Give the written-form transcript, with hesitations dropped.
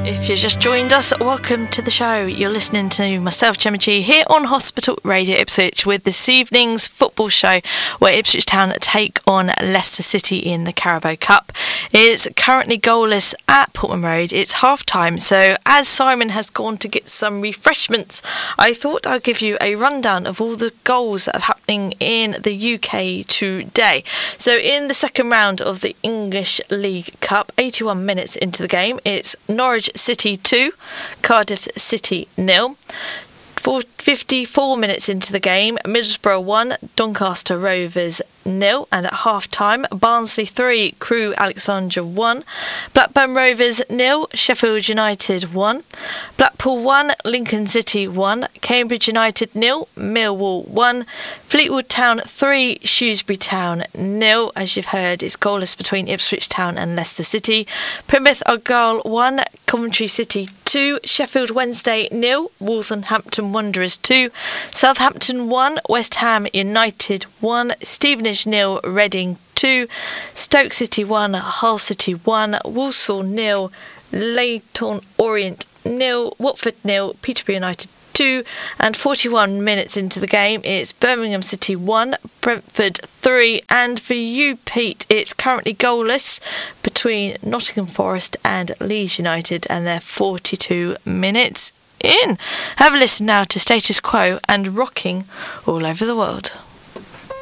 If you just joined us, welcome to the show. You're listening to myself, Gemma G, here on Hospital Radio Ipswich with this evening's football show where Ipswich Town take on Leicester City in the Carabao Cup. It's currently goalless at Portman Road. It's half-time, so as Simon has gone to get some refreshments, I thought I'd give you a rundown of all the goals that are happening in the UK today. So in the second round of the English League Cup, 81 minutes into the game, it's Norwich City 2, Cardiff City 0. 54 minutes into the game, Middlesbrough 1, Doncaster Rovers 0, and at half-time, Barnsley 3, Crewe Alexandra 1, Blackburn Rovers 0, Sheffield United 1, Blackpool 1, Lincoln City 1, Cambridge United 0, Millwall 1, Fleetwood Town 3, Shrewsbury Town 0. As you've heard, it's goalless between Ipswich Town and Leicester City. Plymouth Argyle 1, Coventry City 2, Sheffield Wednesday 0, Wolverhampton Wanderers 2, Southampton 1, West Ham United 1, Stevenage 0, Reading 2, Stoke City 1, Hull City 1, Walsall 0, Leyton Orient 0, Watford 0, Peterborough United 2, and 41 minutes into the game, it's Birmingham City 1, Brentford 3, and for you, Pete, it's currently goalless between Nottingham Forest and Leeds United, and they're 42 minutes in. Have a listen now to Status Quo and Rocking All Over the World.